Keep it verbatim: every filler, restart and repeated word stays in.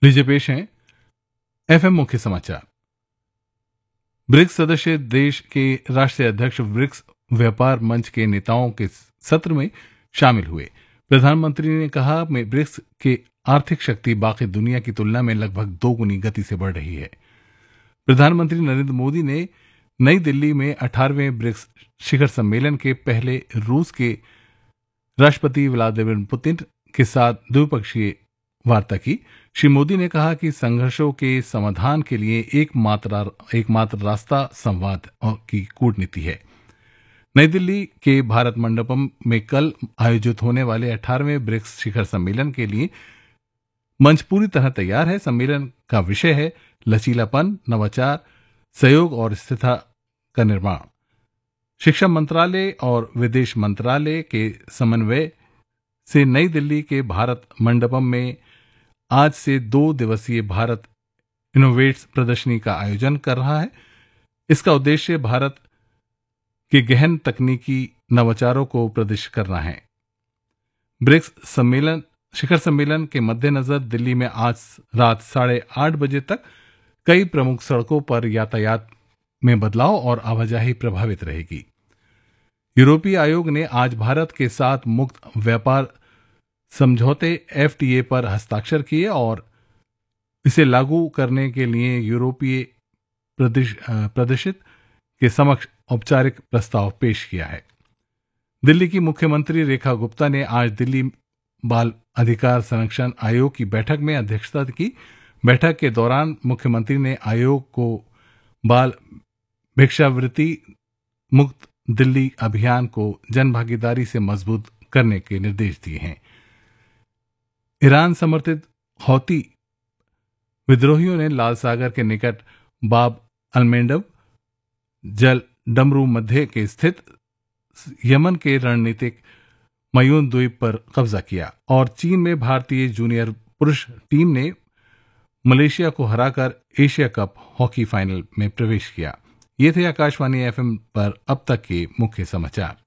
लीजिए पेश हैं एफएम मुख्य समाचार। ब्रिक्स सदस्य देश के राष्ट्रीय अध्यक्ष ब्रिक्स व्यापार मंच के नेताओं के सत्र में शामिल हुए। प्रधानमंत्री ने कहा कि ब्रिक्स की आर्थिक शक्ति बाकी दुनिया की तुलना में लगभग दो गुनी गति से बढ़ रही है। प्रधानमंत्री नरेंद्र मोदी ने नई दिल्ली में अठारहवें ब्रिक्स शिखर सम्मेलन के पहले रूस के राष्ट्रपति व्लादिमीर पुतिन के साथ द्विपक्षीय वार्ता की। श्री मोदी ने कहा कि संघर्षों के समाधान के लिए एकमात्र एकमात्र रास्ता संवाद की कूटनीति है। नई दिल्ली के भारत मंडपम में कल आयोजित होने वाले अठारहवें ब्रिक्स शिखर सम्मेलन के लिए मंच पूरी तरह तैयार है। सम्मेलन का विषय है लचीलापन, नवाचार, सहयोग और स्थिरता का निर्माण। शिक्षा मंत्रालय और विदेश मंत्रालय के समन्वय से नई दिल्ली के भारत मंडपम में आज से दो दिवसीय भारत इनोवेट्स प्रदर्शनी का आयोजन कर रहा है। इसका उद्देश्य भारत के गहन तकनीकी नवाचारों को प्रदर्शित करना है। ब्रिक्स सम्मेलन शिखर सम्मेलन के मद्देनजर दिल्ली में आज रात साढ़े आठ बजे तक कई प्रमुख सड़कों पर यातायात में बदलाव और आवाजाही प्रभावित रहेगी। यूरोपीय आयोग ने आज भारत के साथ मुक्त व्यापार समझौते एफटीए पर हस्ताक्षर किए और इसे लागू करने के लिए यूरोपीय प्रदर्शित के समक्ष औपचारिक प्रस्ताव पेश किया है। दिल्ली की मुख्यमंत्री रेखा गुप्ता ने आज दिल्ली बाल अधिकार संरक्षण आयोग की बैठक में अध्यक्षता की। बैठक के दौरान मुख्यमंत्री ने आयोग को बाल भिक्षावृत्ति मुक्त दिल्ली अभियान को जनभागीदारी से मजबूत करने के निर्देश दिए हैं। ईरान समर्थित हौती विद्रोहियों ने लाल सागर के निकट बाब अलमेंडब जल डमरू मध्य के स्थित यमन के रणनीतिक मयून द्वीप पर कब्जा किया और चीन में भारतीय जूनियर पुरुष टीम ने मलेशिया को हराकर एशिया कप हॉकी फाइनल में प्रवेश किया। ये थे आकाशवाणी एफएम पर अब तक के मुख्य समाचार।